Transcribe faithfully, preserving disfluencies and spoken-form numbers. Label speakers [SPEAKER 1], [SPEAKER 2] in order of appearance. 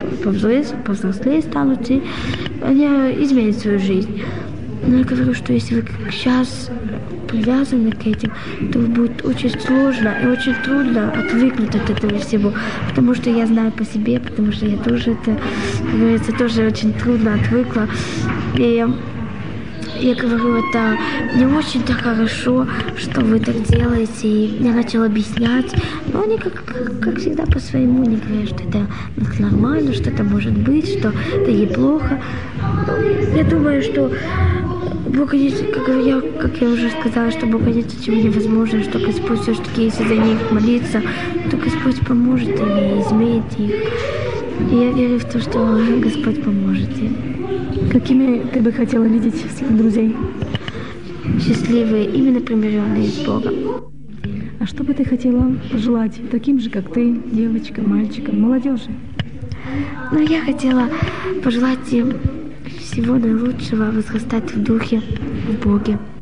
[SPEAKER 1] повзрослее станут, и они изменят свою жизнь. Но я говорю, что если вы сейчас привязаны к этим, то будет очень сложно и очень трудно отвыкнуть от этого всего. Потому что я знаю по себе, потому что я тоже это, как говорится, тоже очень трудно отвыкла. И я говорю, это не очень-то хорошо, что вы так делаете. И я начала объяснять, но они, как, как всегда, по-своему не говорят, что это, это нормально, что это может быть, что это неплохо. Но я думаю, что Бог, конечно, как я, как я уже сказала, что Бог, конечно, чем невозможно, что Господь все-таки, если за них молиться, то Господь поможет им и изменит их. И я верю в то, что Господь поможет им.
[SPEAKER 2] Какими ты бы хотела видеть своих друзей?
[SPEAKER 1] Счастливые, именно примиренные с Богом.
[SPEAKER 2] А что бы ты хотела пожелать таким же, как ты, девочкам, мальчикам, молодежи?
[SPEAKER 1] Ну, я хотела пожелать им всего наилучшего, возрастать в духе, в Боге.